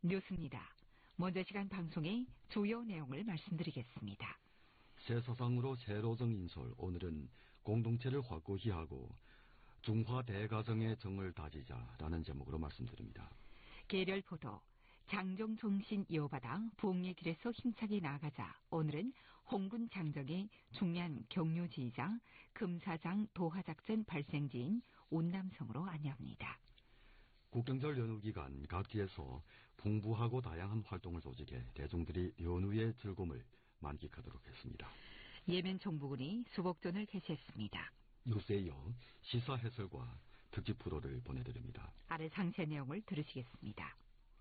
뉴스입니다. 먼저 시간 방송의 주요 내용을 말씀드리겠습니다. 새 사상으로 세로정 인솔, 오늘은 공동체를 확고히 하고 중화 대가정의 정을 다지자라는 제목으로 말씀드립니다. 계렬 포도, 장정 정신 이어받아 부흥의 길에서 힘차게 나아가자. 오늘은 홍군 장정의 중요한 격려지이자 금사장 도하작전 발생지인 운남성으로 안내합니다. 국경절 연휴 기간 각지에서 풍부하고 다양한 활동을 조직해 대중들이 연휴의 즐거움을 만끽하도록 했습니다. 예멘 정부군이 수복전을 개시했습니다. 뉴스에 이어 시사 해설과 특집 프로를 보내드립니다. 아래 상세 내용을 들으시겠습니다.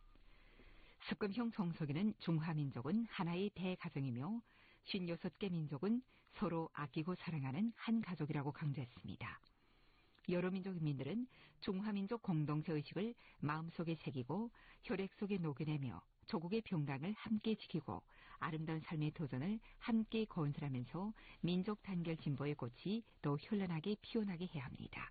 습금형 정석에는 중화민족은 하나의 대가정이며 56개 민족은 서로 아끼고 사랑하는 한 가족이라고 강조했습니다. 여러 민족 인민들은 중화민족 공동체의식을 마음속에 새기고 혈액 속에 녹여내며 조국의 평강을 함께 지키고 아름다운 삶의 도전을 함께 건설하면서 민족 단결 진보의 꽃이 더 현란하게 피어나게 해야 합니다.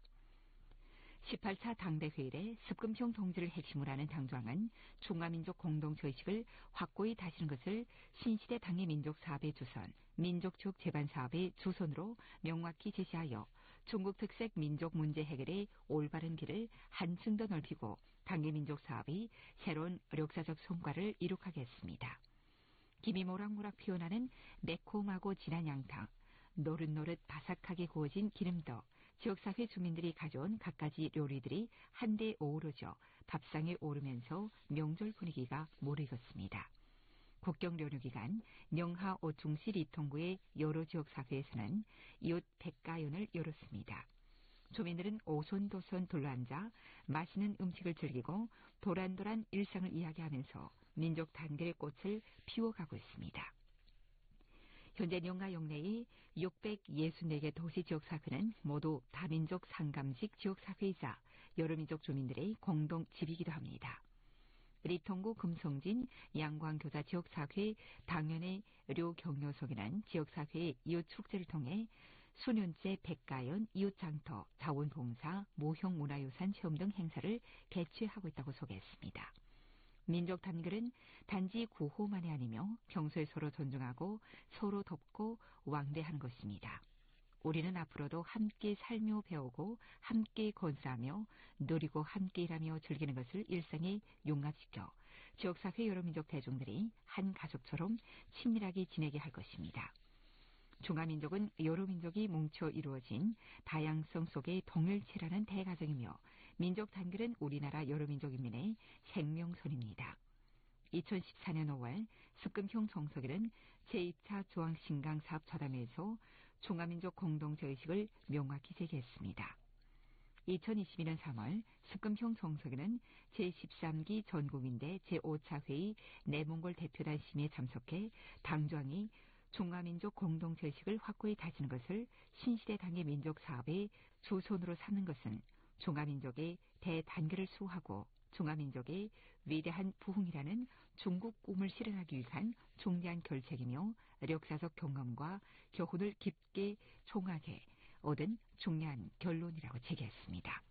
18차 당대회의에 습금형 동지를 핵심으로 하는 당조항은 중화민족 공동체의식을 확고히 다지는 것을 신시대 당의 민족사업의 주선, 민족축 재반사업의 주선으로 명확히 제시하여 중국 특색 민족 문제 해결의 올바른 길을 한층 더 넓히고 당의 민족사업이 새로운 역사적 성과를 이룩하게 했습니다. 김이 모락모락 피어나는 매콤하고 진한 양탕, 노릇노릇 바삭하게 구워진 기름떡, 지역사회 주민들이 가져온 갖가지 요리들이 한데 어우러져 밥상에 오르면서 명절 분위기가 무르익었습니다. 국경 연휴 기간 영하 오충시 리통구의 여러 지역사회에서는 이웃 백가연을 열었습니다. 주민들은 오손도손 둘러앉아 맛있는 음식을 즐기고 도란도란 일상을 이야기하면서 민족 단결의 꽃을 피워가고 있습니다. 현재 영하 영내의 664개 도시 지역사회는 모두 다민족 상감식 지역사회이자 여러 민족 주민들의 공동 집이기도 합니다. 리통구 금성진 양광교자 지역사회 당연의 료경료석이라는 지역사회의 이웃축제를 통해 수년째 백가연, 이웃장터, 자원봉사, 모형문화유산 체험 등 행사를 개최하고 있다고 소개했습니다. 민족 단결은 단지 구호만이 아니며 평소에 서로 존중하고 서로 돕고 왕래하는 것입니다. 우리는 앞으로도 함께 살며 배우고 함께 건설하며 누리고 함께 일하며 즐기는 것을 일상에 융합시켜 지역사회 여러 민족 대중들이 한 가족처럼 친밀하게 지내게 할 것입니다. 중화민족은 여러 민족이 뭉쳐 이루어진 다양성 속의 동일체라는 대가정이며 민족 단결은 우리나라 여러 민족 인민의 생명선입니다. 2014년 5월 습금형 정석에는 제2차 조항신강사업 저담회에서 중화민족 공동체의식을 명확히 제기했습니다. 2022년 3월 습금형 정석에는 제13기 전국인대 제5차 회의 내몽골 대표단 심의에 참석해 당조항이 중화민족 공동체의식을 확고히 다지는 것을 신시대 당의 민족사업의 주선으로 삼는 것은 중화민족의 대단결을 수호하고 중화민족의 위대한 부흥이라는 중국 꿈을 실현하기 위한 중대한 결책이며 역사적 경험과 교훈을 깊게 총하게 얻은 중요한 결론이라고 제기했습니다.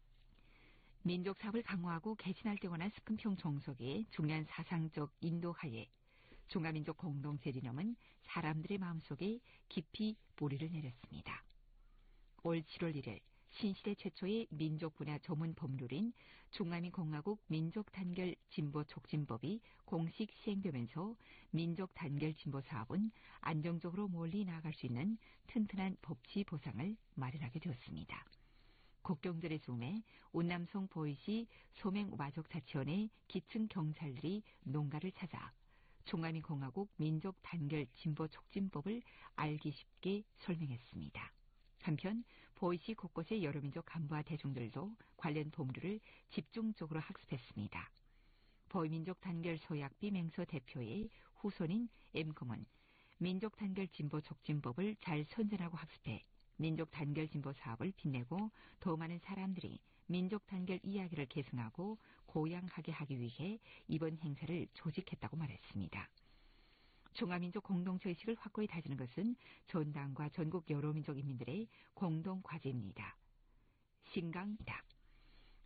민족사업을 강화하고 개진할 때 원한 습금형 정석의 중요한 사상적 인도하에 중화민족 공동체 이념은 사람들의 마음속에 깊이 뿌리를 내렸습니다. 올 7월 1일 신시대 최초의 민족 분야 전문 법률인 중화민공화국 민족단결 진보촉진법이 공식 시행되면서 민족단결 진보사업은 안정적으로 멀리 나아갈 수 있는 튼튼한 법치 보상을 마련하게 되었습니다. 국경절의 즈음에 운남성 보이시 소맹와족자치원의 기층 경찰들이 농가를 찾아 중화민공화국 민족단결 진보촉진법을 알기 쉽게 설명했습니다. 한편 보이시 곳곳의 여러 민족 간부와 대중들도 관련 법률을 집중적으로 학습했습니다. 보이민족 단결 소약비 맹서 대표의 후손인 M금은 민족 단결 진보 촉진법을 잘 선전하고 학습해 민족 단결 진보 사업을 빛내고 더 많은 사람들이 민족 단결 이야기를 계승하고 고양하게 하기 위해 이번 행사를 조직했다고 말했습니다. 중화민족 공동체의식을 확고히 다지는 것은 전당과 전국 여러 민족 인민들의 공동 과제입니다. 신강이다.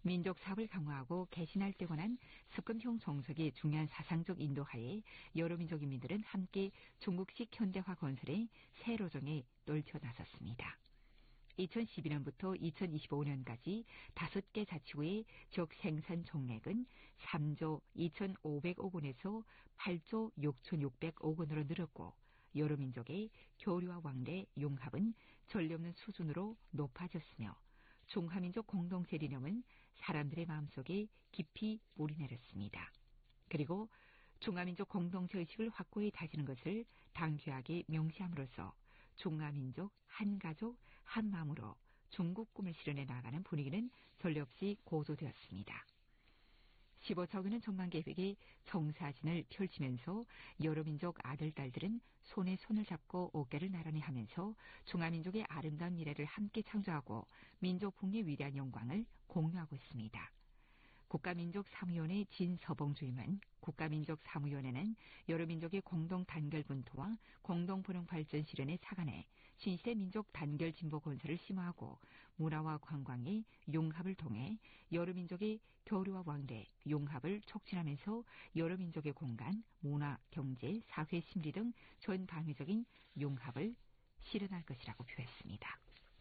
민족 사업을 강화하고 개신할 때 권한 습금형 정석의 중요한 사상적 인도하에 여러 민족 인민들은 함께 중국식 현대화 건설에 새 로정에 떨쳐 나섰습니다. 2012년부터 2025년까지 5개 자치구의 적 생산 총액은 3조 2,500억 원에서 8조 6,600억 원으로 늘었고 여러 민족의 교류와 왕래, 융합은 전례 없는 수준으로 높아졌으며 중화민족 공동체 리념은 사람들의 마음속에 깊이 뿌리내렸습니다. 그리고 중화민족 공동체 의식을 확고히 다지는 것을 당귀하게 명시함으로써 중화민족 한 가족 한 마음으로 중국 꿈을 실현해 나가는 분위기는 전례 없이 고조되었습니다. 15척이는 전망계획의 정사진을 펼치면서 여러 민족 아들, 딸들은 손에 손을 잡고 어깨를 나란히 하면서 중화민족의 아름다운 미래를 함께 창조하고 민족 풍의 위대한 영광을 공유하고 있습니다. 국가민족사무위원회 진서봉주임은 국가민족사무위원회는 여러 민족의 공동 단결 분토와 공동 분홍 발전 실현에 착안해 신시대 민족 단결 진보 건설을 심화하고 문화와 관광의 융합을 통해 여러 민족의 교류와 왕래, 융합을 촉진하면서 여러 민족의 공간, 문화, 경제, 사회, 심리 등 전 방위적인 융합을 실현할 것이라고 표했습니다.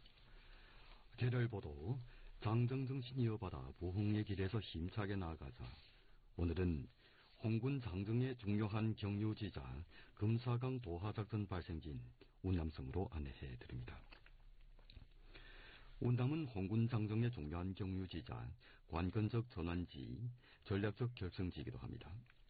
계렬보도 장정정신이 이어받아 부흥의 길에서 힘차게 나아가자 오늘은 홍군 장정의 중요한 경유지자 금사강 도하작전 발생지인 운남성으로 안내해드립니다. 운남은 홍군 장정의 중요한 경유지자, 관건적 전환지, 전략적 결승지이기도 합니다.